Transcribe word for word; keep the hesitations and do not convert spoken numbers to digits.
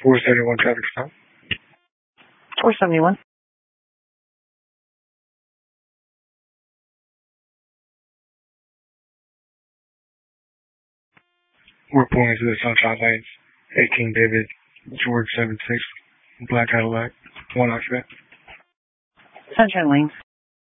four seventy-one traffic stop. four seventy-one. We're pulling into the Sunshine Lanes, eighteen David George seven six, black Cadillac, one occupant. Sunshine Lanes.